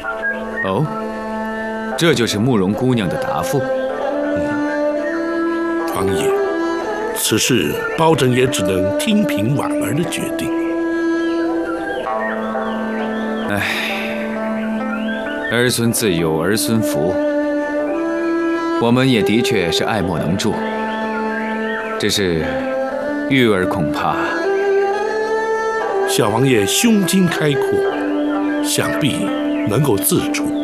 哦，这就是慕容姑娘的答复。 王爷，此事包拯也只能听凭婉儿的决定。 唉，儿孙自有儿孙福，我们也的确是爱莫能助，只是玉儿恐怕…… 小王爷胸襟开阔，想必能够自处。